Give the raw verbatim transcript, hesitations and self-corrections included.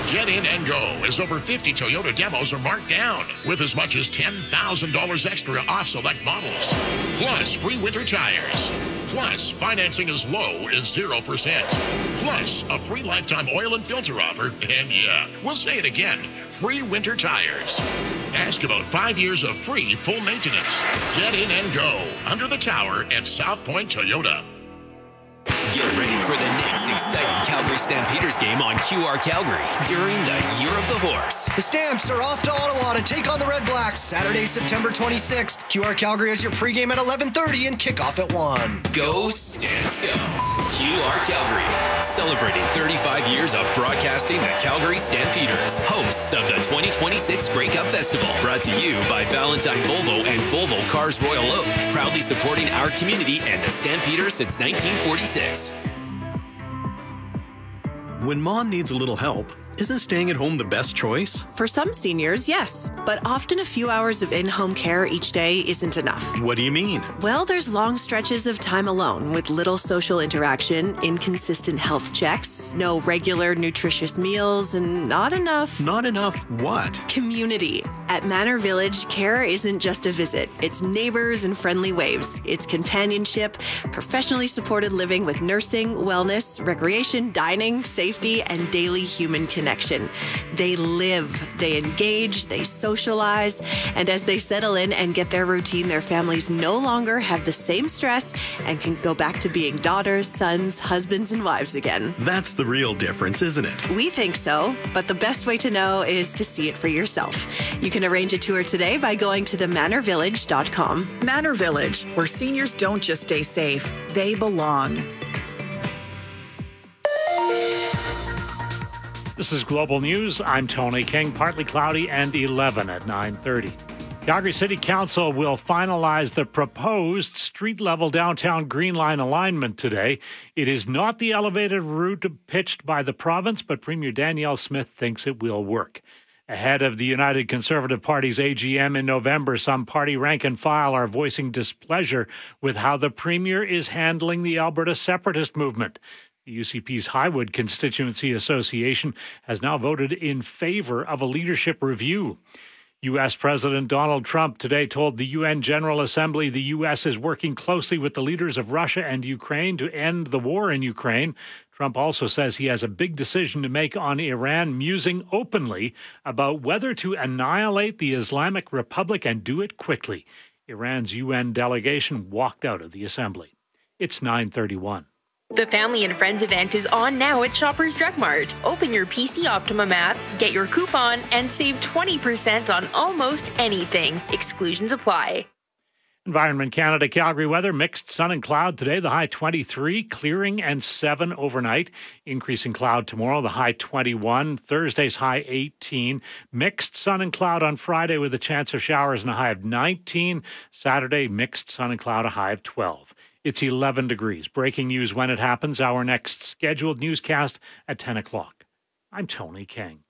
Get in and go as over fifty Toyota demos are marked down with as much as ten thousand dollars extra off select models. Plus free winter tires. Plus financing as low as zero percent. Plus a free lifetime oil and filter offer. And yeah, we'll say it again, free winter tires. Ask about five years of free full maintenance. Get in and go under the tower at South Point Toyota. Get ready for the next exciting Calgary Stampeders game on Q R Calgary during the Year of the Horse. The Stamps are off to Ottawa to take on the Red Blacks Saturday, September twenty-sixth. Q R Calgary has your pregame at eleven thirty and kickoff at one. Go Stamps go! Q R Calgary, celebrating thirty-five years of broadcasting the Calgary Stampeders, hosts of the twenty twenty-six Grey Cup Festival. Brought to you by Valentine Volvo and Volvo Cars Royal Oak, proudly supporting our community and the Stampeders since nineteen forty-six. When mom needs a little help, isn't staying at home the best choice? For some seniors, yes. But often a few hours of in-home care each day isn't enough. What do you mean? Well, there's long stretches of time alone with little social interaction, inconsistent health checks, no regular nutritious meals, and not enough... Not enough what? Community. At Manor Village, care isn't just a visit. It's neighbors and friendly waves. It's companionship, professionally supported living with nursing, wellness, recreation, dining, safety, and daily human connection. Connection. They live, they engage, they socialize, and as they settle in and get their routine, their families no longer have the same stress and can go back to being daughters, sons, husbands, and wives again. That's the real difference, isn't it? We think so, but the best way to know is to see it for yourself. You can arrange a tour today by going to the manor village dot com. Manor Village, where seniors don't just stay safe, they belong. This is Global News. I'm Tony King. Partly cloudy and eleven at nine thirty. Calgary City Council will finalize the proposed street-level downtown Green Line alignment today. It is not the elevated route pitched by the province, but Premier Danielle Smith thinks it will work. Ahead of the United Conservative Party's A G M in November, some party rank and file are voicing displeasure with how the Premier is handling the Alberta separatist movement. The U C P's Highwood Constituency Association has now voted in favor of a leadership review. U S. President Donald Trump today told the U N General Assembly the U S is working closely with the leaders of Russia and Ukraine to end the war in Ukraine. Trump also says he has a big decision to make on Iran, musing openly about whether to annihilate the Islamic Republic and do it quickly. Iran's U N delegation walked out of the assembly. It's nine thirty-one. The Family and Friends event is on now at Shoppers Drug Mart. Open your P C Optimum app, get your coupon, and save twenty percent on almost anything. Exclusions apply. Environment Canada Calgary weather, mixed sun and cloud today, the high twenty-three, clearing and seven overnight. Increasing cloud tomorrow, the high twenty-one, Thursday's high eighteen. Mixed sun and cloud on Friday with a chance of showers and a high of nineteen. Saturday, mixed sun and cloud, a high of twelve. It's eleven degrees. Breaking news when it happens. Our next scheduled newscast at ten o'clock. I'm Tony King.